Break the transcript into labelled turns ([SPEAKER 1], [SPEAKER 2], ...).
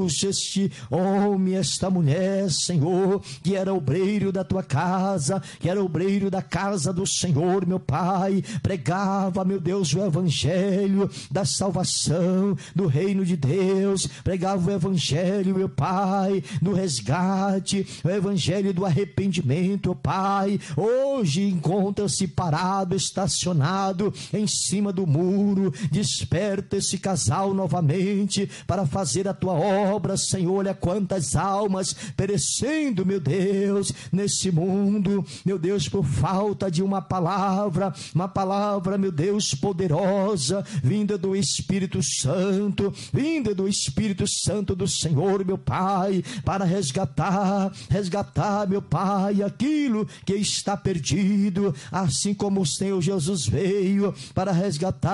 [SPEAKER 1] Deus, este homem, esta mulher, Senhor, que era obreiro da tua casa, que era obreiro da casa do Senhor, meu Pai, pregava, meu Deus, o evangelho da salvação, do reino de Deus, pregava o evangelho, meu Pai, do resgate, o evangelho do arrependimento, Pai. Hoje encontra-se parado, estacionado em cima do muro. Desperta esse casal novamente para fazer a tua obra, Senhor. Olha quantas almas perecendo, meu Deus, nesse mundo, meu Deus, por falta de uma palavra, meu Deus, poderosa, vinda do Espírito Santo, vinda do Espírito Santo do Senhor, meu Pai, para resgatar, meu Pai, aquilo que está perdido, assim como o Senhor Jesus veio para resgatar